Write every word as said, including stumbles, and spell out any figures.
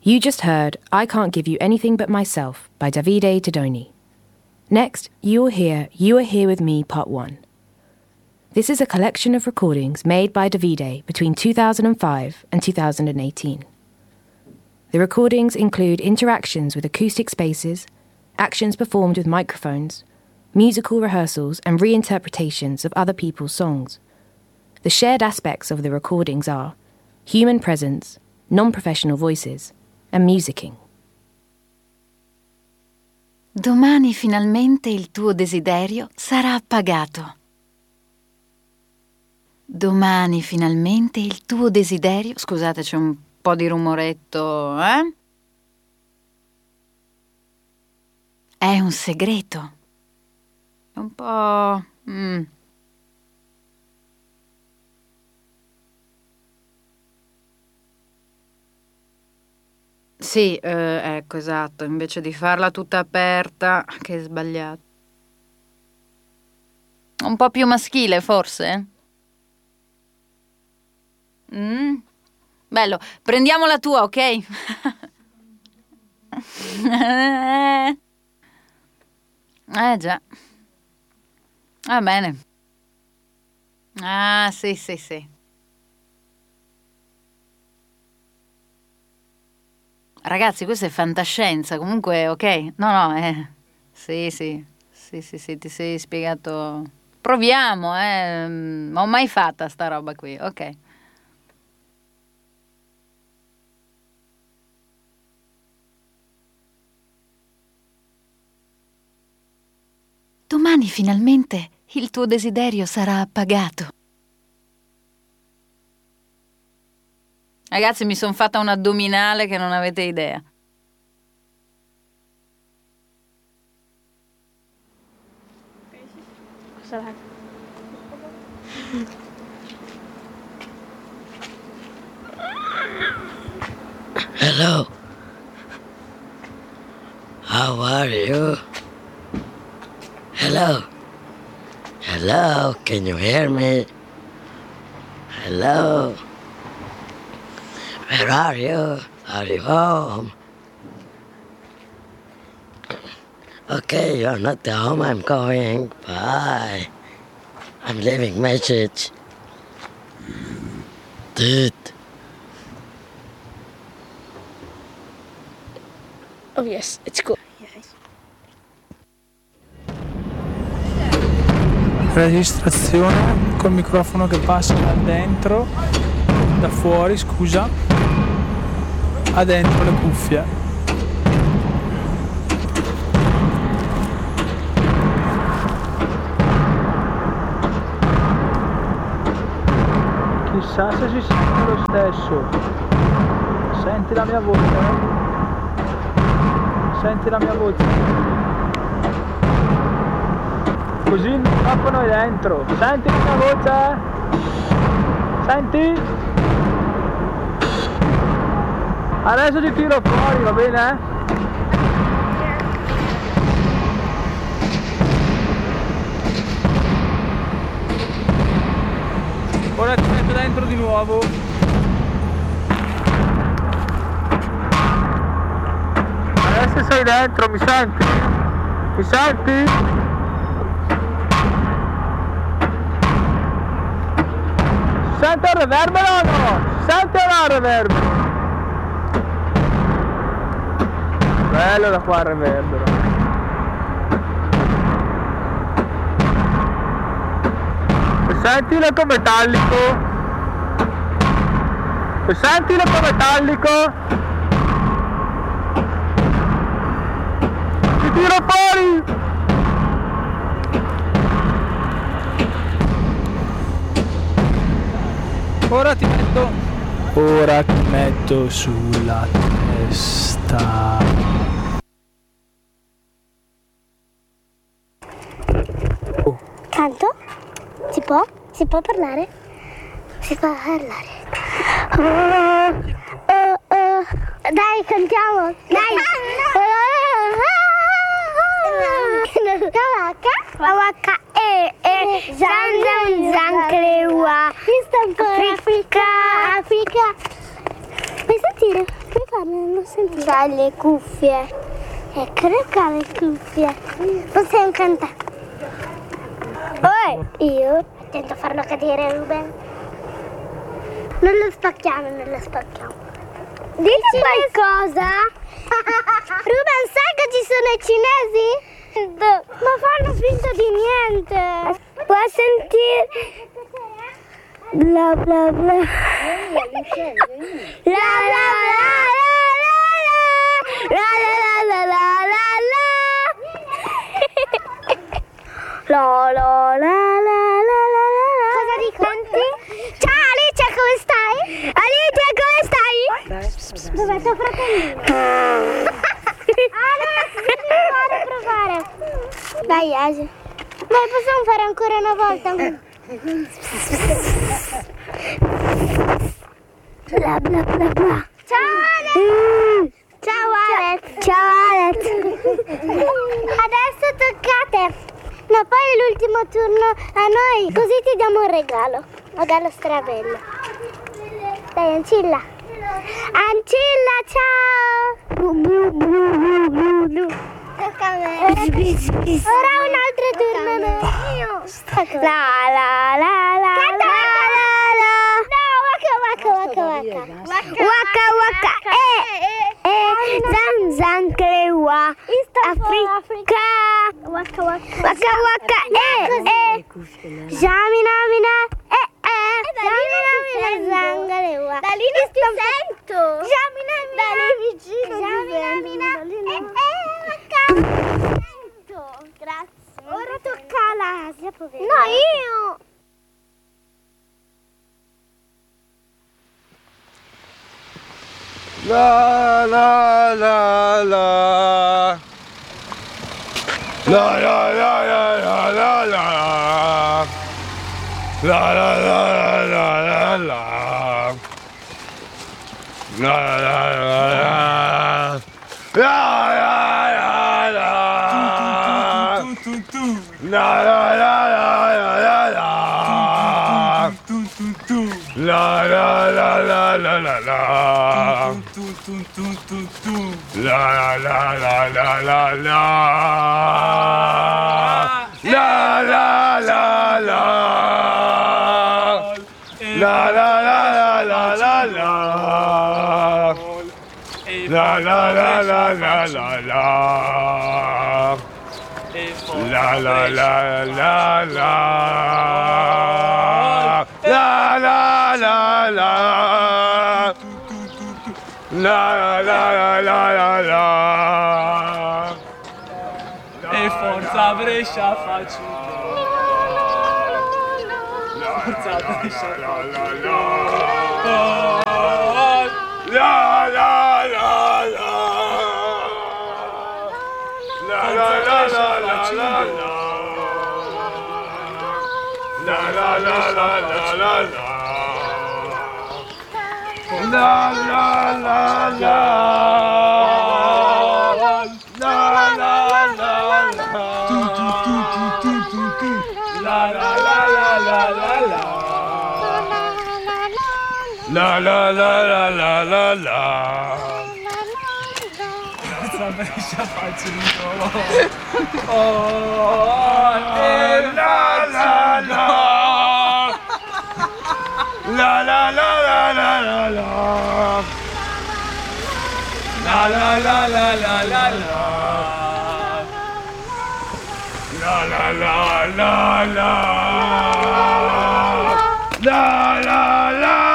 You just heard I Can't Give You Anything But Myself by Davide Tedoni. Next, you will hear You Are Here With Me Part one. This is a collection of recordings made by Davide between two thousand five and two thousand eighteen. The recordings include interactions with acoustic spaces, actions performed with microphones, musical rehearsals and reinterpretations of other people's songs. The shared aspects of the recordings are human presence, non-professional voices, and musicking. Domani finalmente il tuo desiderio sarà appagato. Domani finalmente il tuo desiderio... Scusate, c'è un po' di rumoretto, eh? È un segreto. È un po'... Mm. Sì, eh, ecco, esatto, invece di farla tutta aperta, che sbagliato. Un po' più maschile, forse? Mm? Bello, prendiamo la tua, ok? Eh già. Va bene. Ah, sì, sì, sì. Ragazzi, questa è fantascienza, comunque, ok? No, no, eh. Sì, sì, sì, sì, sì, ti sei spiegato. Proviamo, eh. Non ho mai fatta sta roba qui, ok. Domani finalmente il tuo desiderio sarà appagato. Ragazzi, mi sono fatta un addominale che non avete idea. Hello. How are you? Hello. Hello, can you hear me? Hello. Where are you? Are you home? Okay, you're not home, I'm going. Bye. I'm leaving message. Dude. Oh yes, it's cool. Registrazione col microfono che passa da dentro, da fuori, scusa, a dentro le cuffie. Chissà se si sente lo stesso. Senti la mia voce? Senti la mia voce? Così il microfono è dentro. Senti la mia voce? Senti? Adesso ti tiro fuori, va bene? Ora ti metto dentro di nuovo. Adesso sei dentro, mi senti? Mi senti? Sente il reverbero o no? Sente o no il reverbero? Bello da qua il reverbero. Senti l'eco metallico? Senti l'eco metallico? Ti tiro fuori! Ora ti metto, ora ti metto sulla testa. Oh. Canto? Si può? Si può parlare? Si può parlare. Oh, oh, oh. Dai, cantiamo. Dai. Waka e e zan zan zan creua. Africa, Africa. Vuoi sentire? farlo, non l'ho sentito. C'ha le cuffie. Eccole qua le cuffie. Possiamo cantare. Oh, io tento a farlo cadere, Ruben. Non lo spacchiamo, non lo spacchiamo. Dici qualcosa? Ruben, sai che ci sono i cinesi? Ma fanno finta di niente. Puoi sentire? Bla bla bla. La la la la la la la la la la. La la la la la la. Cosa dicono? Ciao Alice, come stai? Alice, come stai? Dov'è tuo fratellino? Alex, devi fare provare. Dai, Asi. Dai, possiamo fare ancora una volta? Bla bla bla bla. Ciao Alex! Mm. Ciao Alex! Ciao Alex! Adesso toccate! No, poi è l'ultimo turno a noi, così ti diamo un regalo. Un regalo strabello. Dai, Ancilla! Ancilla, ciao! Blu blu blu blu blu blu. Tocca a me. Ora un altro turno mio. La la la la la la la. No, waka waka waka waka. Waka waka eh eh zan zan krewa. Africa. Waka waka. Waka waka eh eh. Jamina mina eh eh. Jamina mina zangalewa. Da lì non ti sento. Jamina mina. Da lì vicino. Jamina mina eh eh. Grazie. Ora tocca all'Asia, poverina. No, io. La la la la. La la la la la la la. La la la la la la. La la la la. La la la la. La la la la la la la. La la la la la la la. La la la la la la. La la la la. La la la la la la la. La la la la la la la. La la la la la. La la la la. La la la la la la. E forza Brescia faccio. Forza Brescia la la la. La la la la. La la la la la la. La la la la la la la. La la la la. La la la la. Tu tu tu tu tu tu tu. La la la la la la la. La la la la la la la. Forza Brescia faccio. Oh, e la la la. La la la la la la la. La la la la la la la. La la la la la. La la la.